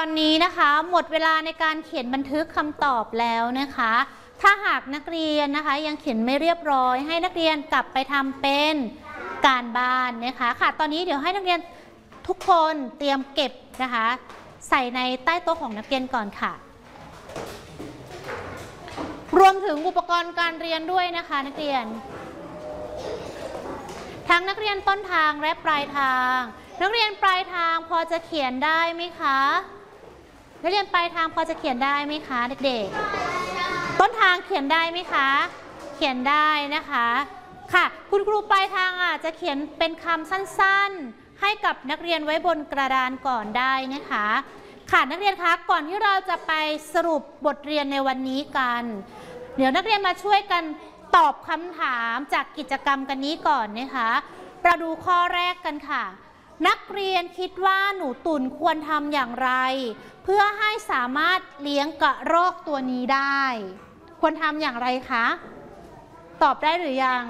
อนนี้นะคะหมดเวลาในการเขียนบันทึกคำตอบแล้วนะคะถ้าหากนักเรียนนะคะยังเขียนไม่เรียบร้อยให้นักเรียนกลับไปทำเป็นการบ้านนะคะค่ะตอนนี้เดี๋ยวให้นักเรียนทุกคนเตรียมเก็บนะคะใส่ในใต้โต๊ะของนักเรียนก่อนค่ะรวมถึงอุปกรณ์การเรียนด้วยนะคะนักเรียนทั้งนักเรียนต้นทางและปลายทางนักเรียนปลายทางพอจะเขียนได้ไหมคะนักเรียนปลายทางพอจะเขียนได้ไหมคะเด็กๆต้นทางเขียนได้ไหมคะเขียนได้นะคะค่ะคุณครูปลายทางจะเขียนเป็นคำสั้นๆให้กับนักเรียนไว้บนกระดานก่อนได้นะคะค่ะนักเรียนคะก่อนที่เราจะไปสรุปบทเรียนในวันนี้กันเดี๋ยวนักเรียนมาช่วยกันตอบคำถามจากกิจกรรมกันนี้ก่อนนะคะเราดูข้อแรกกันค่ะนักเรียนคิดว่าหนูตุ่นควรทำอย่างไรเพื่อให้สามารถเลี้ยงกระรอกตัวนี้ได้ควรทำอย่างไรคะตอบได้หรือยัง